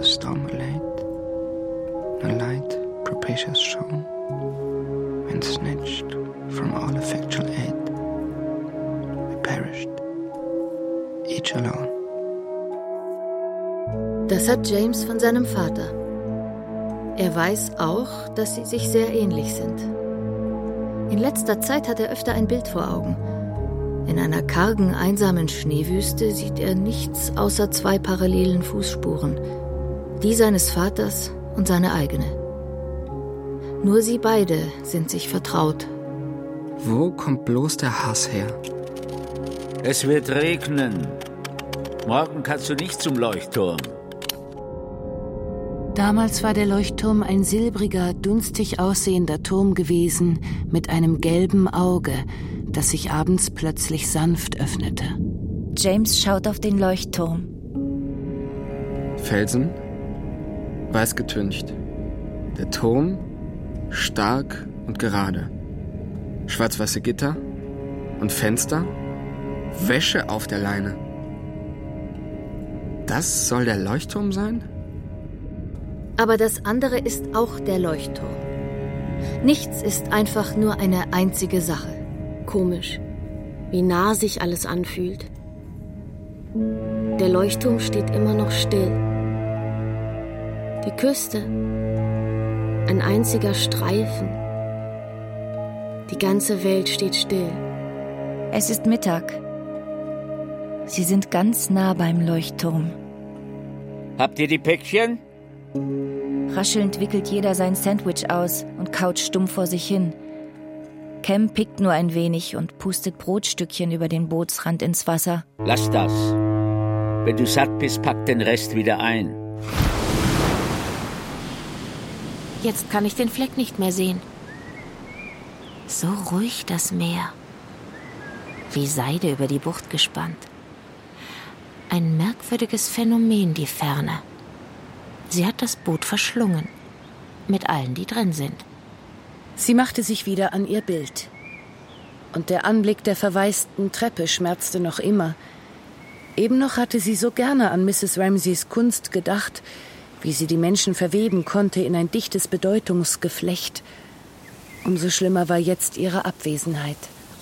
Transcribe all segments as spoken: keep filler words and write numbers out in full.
the storm allayed, no light propitious shone, when snatched from all effectual aid, we perished, each alone. Das hat James von seinem Vater. Er weiß auch, dass sie sich sehr ähnlich sind. In letzter Zeit hat er öfter ein Bild vor Augen. In einer kargen, einsamen Schneewüste sieht er nichts außer zwei parallelen Fußspuren, die seines Vaters und seine eigene. Nur sie beide sind sich vertraut. Wo kommt bloß der Hass her? Es wird regnen. Morgen kannst du nicht zum Leuchtturm. Damals war der Leuchtturm ein silbriger, dunstig aussehender Turm gewesen mit einem gelben Auge, das sich abends plötzlich sanft öffnete. James schaut auf den Leuchtturm. Felsen, weiß getüncht. Der Turm, stark und gerade. Schwarz-weiße Gitter und Fenster, Wäsche auf der Leine. Das soll der Leuchtturm sein? Aber das andere ist auch der Leuchtturm. Nichts ist einfach nur eine einzige Sache. Komisch, wie nah sich alles anfühlt. Der Leuchtturm steht immer noch still. Die Küste, ein einziger Streifen. Die ganze Welt steht still. Es ist Mittag. Sie sind ganz nah beim Leuchtturm. Habt ihr die Päckchen? Raschelnd wickelt jeder sein Sandwich aus und kaut stumm vor sich hin. Cam pickt nur ein wenig und pustet Brotstückchen über den Bootsrand ins Wasser. Lass das. Wenn du satt bist, pack den Rest wieder ein. Jetzt kann ich den Fleck nicht mehr sehen. So ruhig das Meer. Wie Seide über die Bucht gespannt. Ein merkwürdiges Phänomen, die Ferne. Sie hat das Boot verschlungen. Mit allen, die drin sind. Sie machte sich wieder an ihr Bild. Und der Anblick der verwaisten Treppe schmerzte noch immer. Eben noch hatte sie so gerne an Misses Ramsays Kunst gedacht, wie sie die Menschen verweben konnte in ein dichtes Bedeutungsgeflecht. Umso schlimmer war jetzt ihre Abwesenheit.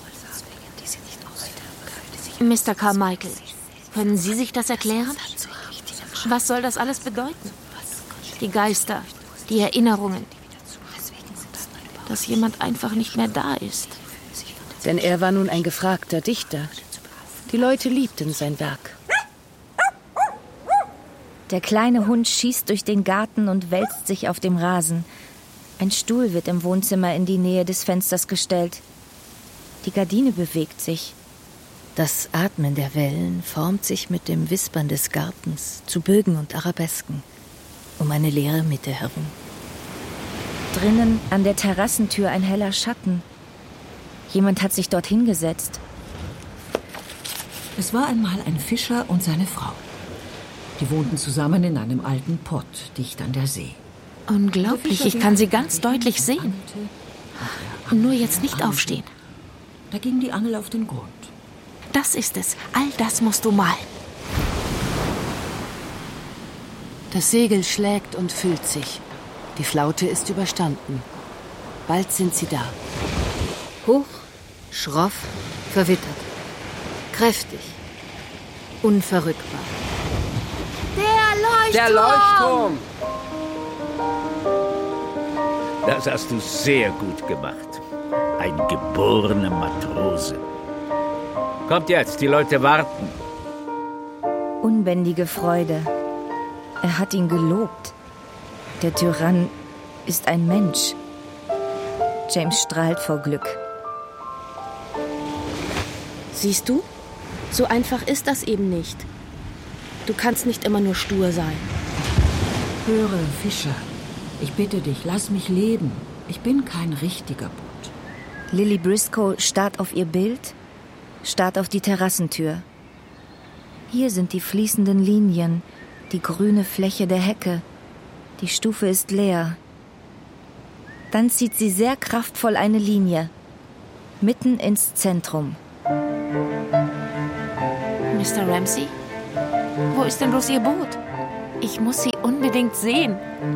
Mister Carmichael, können Sie sich das erklären? Was soll das alles bedeuten? Die Geister, die Erinnerungen. Dass jemand einfach nicht mehr da ist. Denn er war nun ein gefragter Dichter. Die Leute liebten sein Werk. Der kleine Hund schießt durch den Garten und wälzt sich auf dem Rasen. Ein Stuhl wird im Wohnzimmer in die Nähe des Fensters gestellt. Die Gardine bewegt sich. Das Atmen der Wellen formt sich mit dem Wispern des Gartens zu Bögen und Arabesken um eine leere Mitte herum. Drinnen an der Terrassentür ein heller Schatten. Jemand hat sich dort hingesetzt. Es war einmal ein Fischer und seine Frau. Die wohnten zusammen in einem alten Pott, dicht an der See. Unglaublich, ich kann sie ganz deutlich sehen. Nur jetzt nicht aufstehen. Da ging die Angel auf den Grund. Das ist es. All das musst du malen. Das Segel schlägt und füllt sich. Die Flaute ist überstanden. Bald sind sie da. Hoch, schroff, verwittert. Kräftig, unverrückbar. Der Leuchtturm! Der Leuchtturm! Das hast du sehr gut gemacht. Ein geborener Matrose. Kommt jetzt, die Leute warten. Unbändige Freude. Er hat ihn gelobt. Der Tyrann ist ein Mensch. James strahlt vor Glück. Siehst du? So einfach ist das eben nicht. Du kannst nicht immer nur stur sein. Höre, Fischer, ich bitte dich, lass mich leben. Ich bin kein richtiger Boot. Lily Briscoe starrt auf ihr Bild, starrt auf die Terrassentür. Hier sind die fließenden Linien, die grüne Fläche der Hecke. Die Stufe ist leer. Dann zieht sie sehr kraftvoll eine Linie, mitten ins Zentrum. Mister Ramsay? Wo ist denn bloß Ihr Boot? Ich muss sie unbedingt sehen.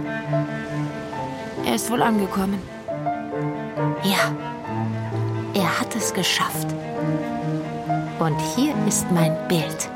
Er ist wohl angekommen. Ja, er hat es geschafft. Und hier ist mein Bild.